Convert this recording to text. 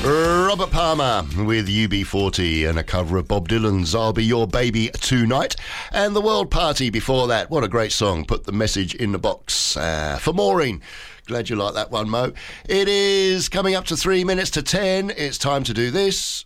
Robert Palmer with UB40 and a cover of Bob Dylan's I'll Be Your Baby Tonight, and The World Party before that. What a great song. Put the message in the box for Maureen. Glad you like that one, Mo. It is coming up to 3 minutes to 10. It's time to do this.